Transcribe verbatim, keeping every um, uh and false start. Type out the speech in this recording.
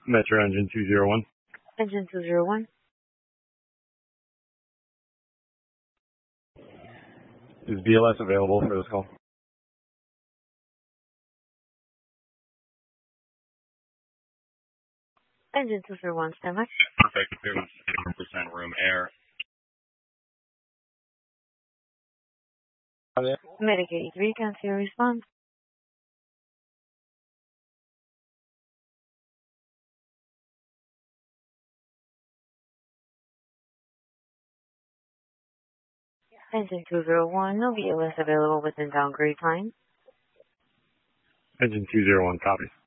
Metro engine two zero one. Engine two zero one. Is B L S available for this call? Engine two zero one, stand by. Perfect. one percent room air. Medic eighty-three, can see your response. Engine two zero one, no B L S available within downgrade time. Engine two zero one, copy.